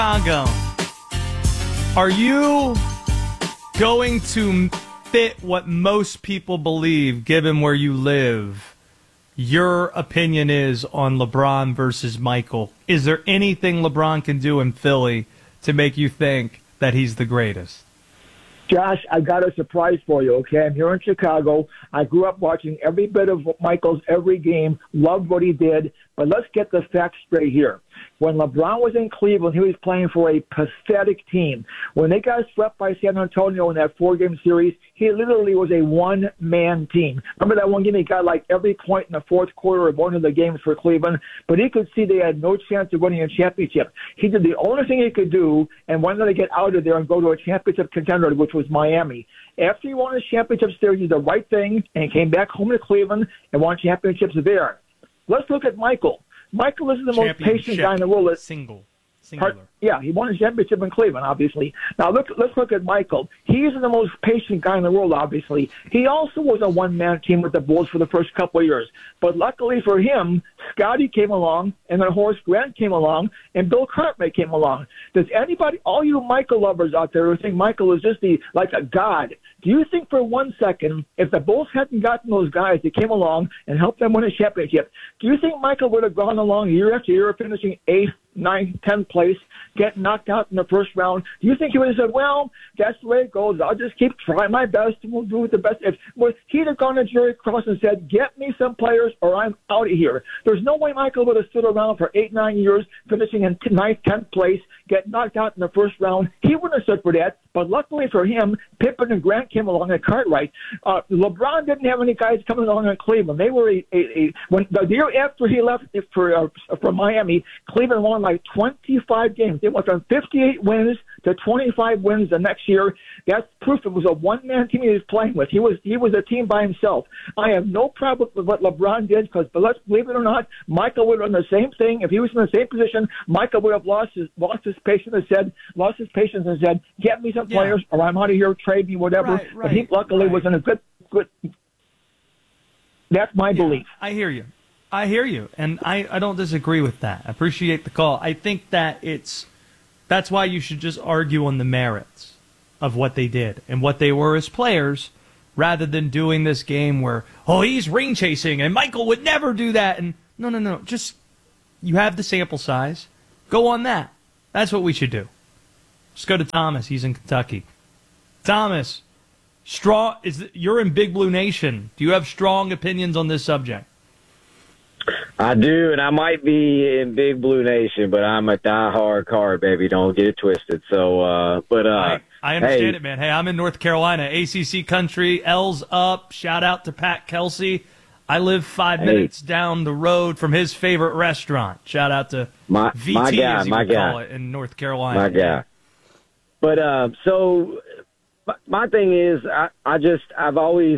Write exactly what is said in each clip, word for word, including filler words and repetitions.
Chicago, are you going to fit what most people believe, given where you live, your opinion is on LeBron versus Michael? Is there anything LeBron can do in Philly to make you think that he's the greatest? Josh, I got a surprise for you, okay? I'm here in Chicago. I grew up watching every bit of Michael's every game, loved what he did, but let's get the facts straight here. When LeBron was in Cleveland, he was playing for a pathetic team. When they got swept by San Antonio in that four-game series, he literally was a one-man team. Remember that one game he got like every point in the fourth quarter of one of the games for Cleveland, but he could see they had no chance of winning a championship. He did the only thing he could do and wanted to get out of there and go to a championship contender, which was Miami. After he won his championship series, he did the right thing and came back home to Cleveland and won championships there. Let's look at Michael. Michael is the most patient guy in the world. Single. Singular. Yeah, he won a championship in Cleveland, obviously. Now, look, let's look at Michael. He's the most patient guy in the world, obviously. He also was a one-man team with the Bulls for the first couple of years. But luckily for him, Scotty came along, and then Horace Grant came along, and Bill Cartwright came along. Does anybody, all you Michael lovers out there who think Michael is just the, like a god, do you think for one second, if the Bulls hadn't gotten those guys that came along and helped them win a championship, do you think Michael would have gone along year after year, finishing eighth, ninth, tenth place, get knocked out in the first round? Do you think he would have said, well, that's the way it goes. I'll just keep trying my best and we'll do the best. If well, he'd have gone to Jerry Krause and said, get me some players or I'm out of here. There's no way Michael would have stood around for eight, nine years, finishing in ninth, tenth place, get knocked out in the first round. He wouldn't have stood for that. But luckily for him, Pippen and Grant came along at Cartwright. Uh, LeBron didn't have any guys coming along in Cleveland. They were a, a, a when the year after he left for uh, for Miami, Cleveland won like twenty-five games. They went from fifty-eight wins to twenty-five wins the next year. That's proof it was a one-man team he was playing with. He was he was a team by himself. I have no problem with what LeBron did because, but let's believe it or not, Michael would have done the same thing. If he was in the same position, Michael would have lost his lost his patience and said, lost his patience and said, get me some Yeah. players or I'm out of here, trade me, whatever. Right, right, but he luckily right. was in a good good. That's my Yeah, belief. I hear you. I hear you, and I, I don't disagree with that. I appreciate the call. I think that it's that's why you should just argue on the merits of what they did and what they were as players, rather than doing this game where, oh, he's ring chasing and Michael would never do that. And no, no, no. Just you have the sample size. Go on that. That's what we should do. Let's go to Thomas. He's in Kentucky. Thomas, strong is you're in Big Blue Nation. Do you have strong opinions on this subject? I do, and I might be in Big Blue Nation, but I'm a diehard Card, baby. Don't get it twisted. So, uh, but uh, I, I understand hey, it, man. Hey, I'm in North Carolina, A C C country. L's up. Shout out to Pat Kelsey. I live five hey. minutes down the road from his favorite restaurant. Shout out to my, V T, my guy, as you my would guy. call it in North Carolina. My guy. But uh, so my, my thing is, I, I just I've always.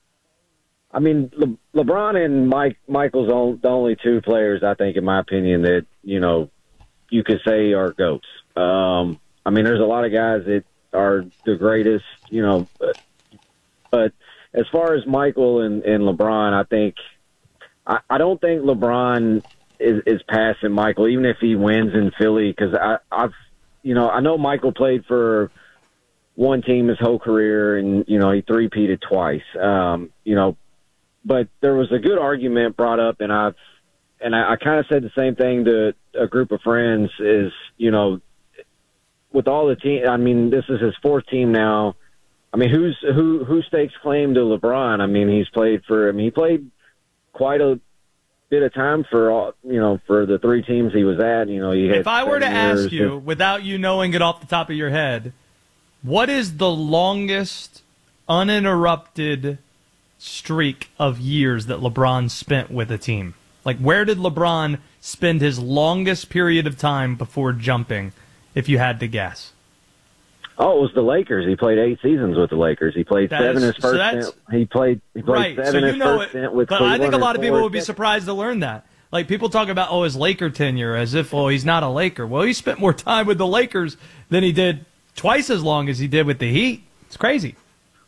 I mean, Le- LeBron and Mike Michael's on, the only two players, I think, in my opinion, that, you know, you could say are GOATs. Um, I mean, there's a lot of guys that are the greatest, you know, but, but as far as Michael and, and LeBron, I think I, I don't think LeBron is, is passing Michael, even if he wins in Philly, because I, I've, you know, I know Michael played for one team his whole career, and, you know, he three-peated twice. Um, you know, but there was a good argument brought up, and I've and I, I kind of said the same thing to a group of friends. Is you know, with all the team, I mean, this is his fourth team now. I mean, who's who who stakes claim to LeBron? I mean, he's played for. I mean, he played quite a bit of time for all you know for the three teams he was at. You know, he had if I were to years. ask you, without you knowing it off the top of your head, what is the longest uninterrupted streak of years that LeBron spent with a team? Like, where did LeBron spend his longest period of time before jumping, if you had to guess? Oh, it was the Lakers. He played eight seasons with the Lakers. He played That seven is- his so first that's- stint. He played he played Right, seven so you his know first it, stint with but Cleveland. I think a lot and of people four would be his- surprised to learn that. Like, people talk about, oh, his Laker tenure as if, oh, he's not a Laker. Well, he spent more time with the Lakers than he did twice as long as he did with the Heat. It's crazy.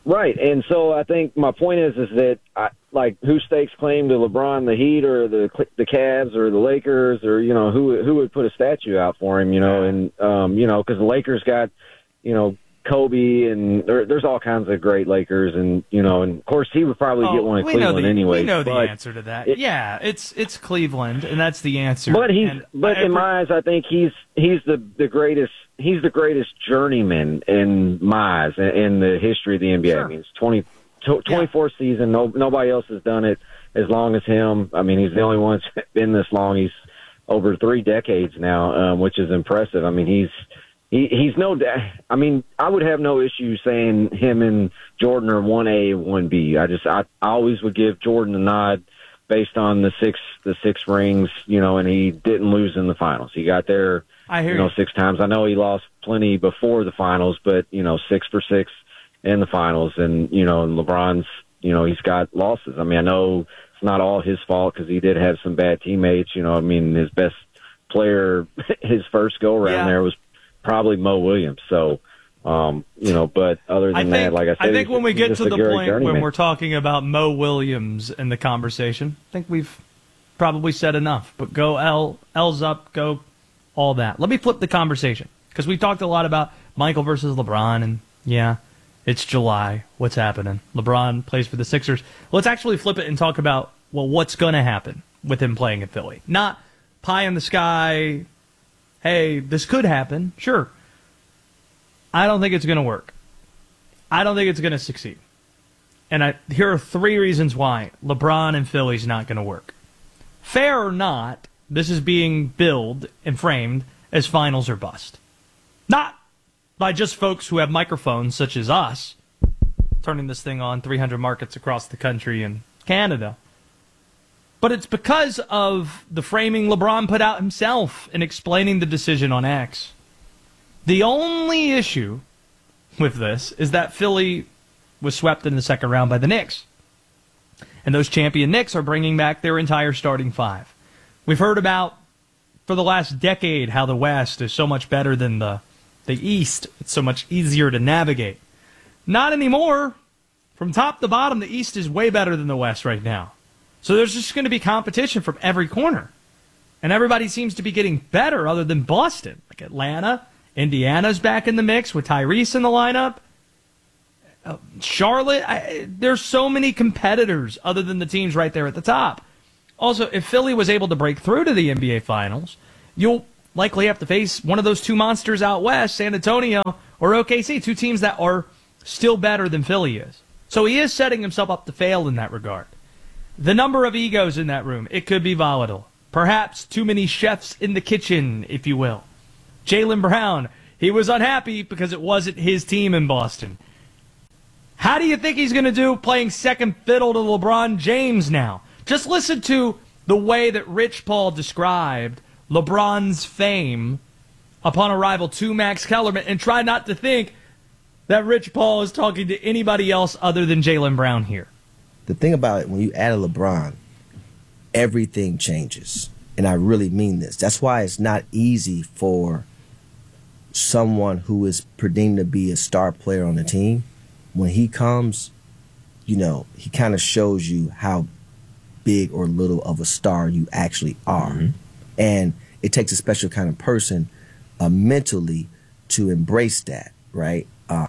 Right, and so I think my point is is that I, like who stakes claim to LeBron, the Heat, or the the Cavs, or the Lakers, or you know who who would put a statue out for him, you know, and um, you know because the Lakers got you know Kobe, and there, there's all kinds of great Lakers, and you know, and of course he would probably oh, get one in we Cleveland know the, anyway. We know the but answer to that. It, yeah, it's it's Cleveland, and that's the answer. But he's and but every, in my eyes, I think he's he's the the greatest. He's the greatest journeyman in my eyes in the history of the N B A. Sure. I mean, it's twenty, twenty-four yeah. season. No, nobody else has done it as long as him. I mean, he's the only one that's been this long. He's over three decades now, um, which is impressive. I mean, he's he, he's no. I mean, I would have no issue saying him and Jordan are one A, one B. I just I, I always would give Jordan a nod based on the six the six rings, you know, and he didn't lose in the finals. He got there. I hear you know, you. six times. I know he lost plenty before the finals, but, you know, six for six in the finals. And, you know, and LeBron's, you know, he's got losses. I mean, I know it's not all his fault because he did have some bad teammates. You know, I mean, his best player, his first go-around yeah. there was probably Mo Williams. So, um, you know, but other than I think, that, like I said, I think when we get to the point journeyman. when we're talking about Mo Williams in the conversation, I think we've probably said enough. But go L, L's up, go all that. Let me flip the conversation, because we talked a lot about Michael versus LeBron, and yeah, it's July. What's happening? LeBron plays for the Sixers. Let's actually flip it and talk about, well, what's going to happen with him playing in Philly. Not pie in the sky, hey, this could happen. Sure. I don't think it's going to work. I don't think it's going to succeed. And I, here are three reasons why LeBron and Philly's not going to work. Fair or not, this is being billed and framed as finals or bust. Not by just folks who have microphones such as us, turning this thing on three hundred markets across the country and Canada. But it's because of the framing LeBron put out himself in explaining the decision on X. The only issue with this is that Philly was swept in the second round by the Knicks. And those champion Knicks are bringing back their entire starting five. We've heard about, for the last decade, how the West is so much better than the, the East. It's so much easier to navigate. Not anymore. From top to bottom, the East is way better than the West right now. So there's just going to be competition from every corner. And everybody seems to be getting better other than Boston. Like Atlanta, Indiana's back in the mix with Tyrese in the lineup. Uh, Charlotte, I, there's so many competitors other than the teams right there at the top. Also, if Philly was able to break through to the N B A Finals, you'll likely have to face one of those two monsters out west, San Antonio or O K C, two teams that are still better than Philly is. So he is setting himself up to fail in that regard. The number of egos in that room, it could be volatile. Perhaps too many chefs in the kitchen, if you will. Jaylen Brown, he was unhappy because it wasn't his team in Boston. How do you think he's going to do playing second fiddle to LeBron James now? Just listen to the way that Rich Paul described LeBron's fame upon arrival to Max Kellerman, and try not to think that Rich Paul is talking to anybody else other than Jaylen Brown here. The thing about it, when you add a LeBron, everything changes. And I really mean this. That's why it's not easy for someone who is pretending to be a star player on the team. When he comes, you know, he kind of shows you how big or little of a star you actually are. Mm-hmm. And it takes a special kind of person uh, mentally to embrace that, right? Uh,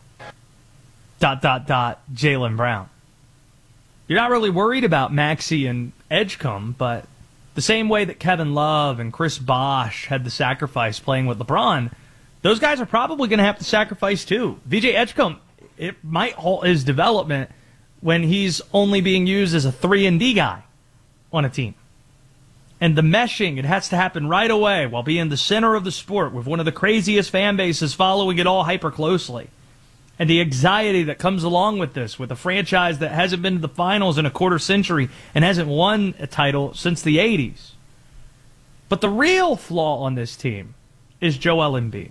dot, dot, dot, Jaylen Brown. You're not really worried about Maxey and Edgecombe, but the same way that Kevin Love and Chris Bosh had to sacrifice playing with LeBron, those guys are probably going to have to sacrifice too. V J Edgecombe, it might halt his development when he's only being used as a three and D guy on a team. And the meshing, it has to happen right away while being the center of the sport with one of the craziest fan bases following it all hyper closely. And the anxiety that comes along with this, with a franchise that hasn't been to the finals in a quarter century and hasn't won a title since the eighties. But the real flaw on this team is Joel Embiid.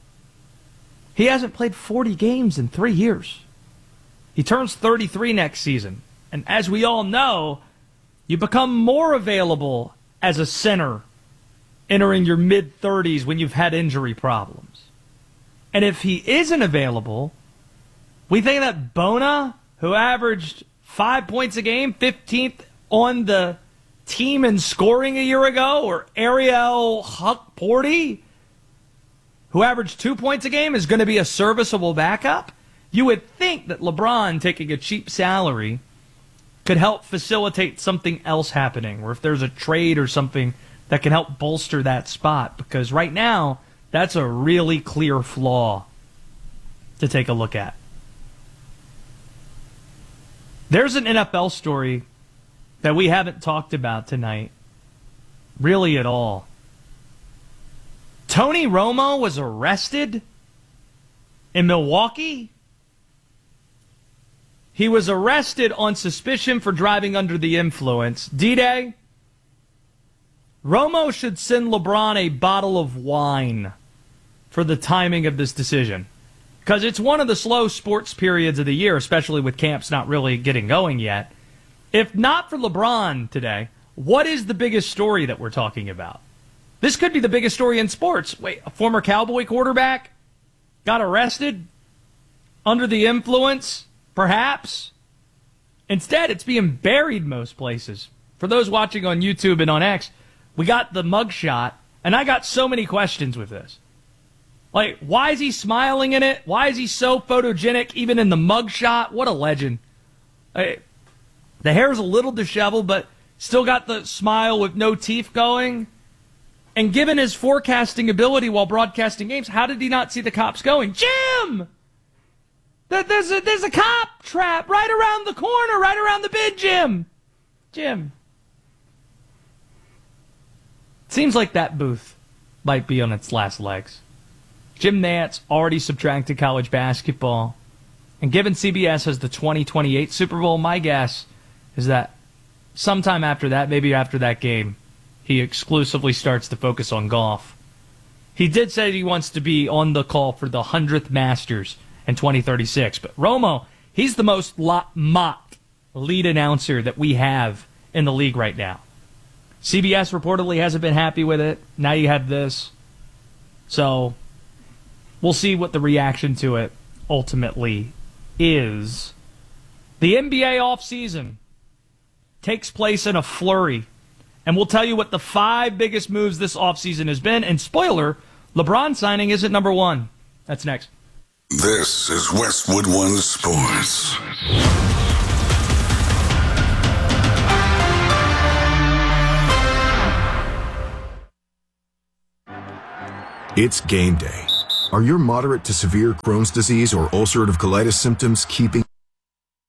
He hasn't played forty games in three years. He turns thirty-three next season. And as we all know, you become more available as a center entering your mid-thirties when you've had injury problems. And if he isn't available, We think that Bona, who averaged five points a game, fifteenth on the team in scoring a year ago, or Ariel Huck-Porty, who averaged two points a game, is going to be a serviceable backup? You would think that LeBron taking a cheap salary could help facilitate something else happening, or if there's a trade or something that can help bolster that spot, because right now, that's a really clear flaw to take a look at. There's an N F L story that we haven't talked about tonight, really at all. Tony Romo was arrested in Milwaukee. He was arrested on suspicion for driving under the influence. D-Day, Romo should send LeBron a bottle of wine for the timing of this decision, because it's one of the slow sports periods of the year, especially with camps not really getting going yet. If not for LeBron today, what is the biggest story that we're talking about? This could be the biggest story in sports. Wait, a former Cowboy quarterback got arrested under the influence, perhaps? Instead, it's being buried most places. For those watching on YouTube and on X, we got the mugshot, and I got so many questions with this. Like, why is he smiling in it? Why is he so photogenic even in the mugshot? What a legend. Hey, the hair's a little disheveled, but still got the smile with no teeth going. And given his forecasting ability while broadcasting games, how did he not see the cops going? Jim! There's a, there's a cop trap right around the corner, right around the bend, Jim. Jim. Seems like that booth might be on its last legs. Jim Nantz already subtracted college basketball. And given C B S has the twenty twenty-eight Super Bowl, my guess is that sometime after that, maybe after that game, he exclusively starts to focus on golf. He did say he wants to be on the call for the hundredth Masters in twenty thirty-six. But Romo, he's the most mocked lead announcer that we have in the league right now. C B S reportedly hasn't been happy with it. Now you have this. So we'll see what the reaction to it ultimately is. The N B A offseason takes place in a flurry. And we'll tell you what the five biggest moves this offseason has been. And spoiler, LeBron signing isn't number one. That's next. This is Westwood One Sports. It's game day. Are your moderate to severe Crohn's disease or ulcerative colitis symptoms keeping